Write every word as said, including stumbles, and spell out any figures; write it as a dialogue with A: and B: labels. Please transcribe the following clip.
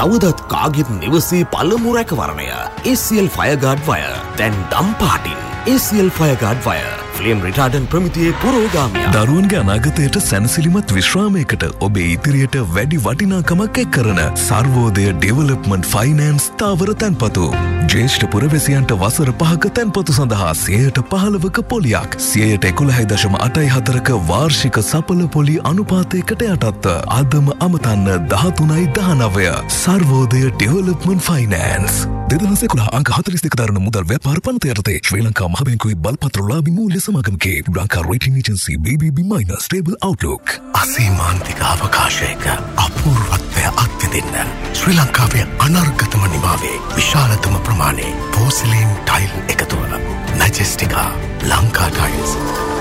A: කවදත් කාගෙත් නිවසේ පළමු රැකවරණය. A C L Fireguard Wire. දැන් දම් පාටින්. A C L Fireguard Wire. Flame රිටාඩන්ට් ප්‍රමිතියේ පුරෝගාමියා.
B: දරුවන්ගේ අනාගතයට සැනසෙලිමත් විශ්‍රාමයකට ඔබේ ඉදිරියට වැඩි වටිනාකමක් එක් කරන සර්වෝදය ඩෙවලොප්මන්ට් ෆයිනෑන්ස් ස්ථාවර තැන්පතු. ජ්‍යෙෂ්ඨ පුරවැසියන්ට වසර පහක තැන්පතු සඳහා සියයට පහළවක පොලියක් සියයට එකොළහයි දශම අටයි හතරක වාර්ෂික සපල පොලි අනුපාතයකට යටත්ව අදම අමතන්න දහතුනයි දහනවය. සර්වෝදය ඩෙවලොප්මන්ට් ෆයිනෑන්ස් දෙදහස් එකොළහ අංක හතළිස් දෙක දරන මුදල් ව්‍යාපාර පනත යටතේ ශ්‍රී ලංකා මහ බැංකුවේ බලපත්‍රලාභී මූල්‍ය සමාගමකේ Lanka rating agency B B B minus stable outlook.
C: අසීමාන්තික අවකාශයක අපූර්වත්වය අත්විඳින්න ශ්‍රී ලංකාවේ අනර්ගතම නිමාවේ විශාලතම ප්‍රමාණයේ පෝසිලීන් ටයිල් එකතුව මැජෙස්ටිකා ලංකා ටයිල්ස්.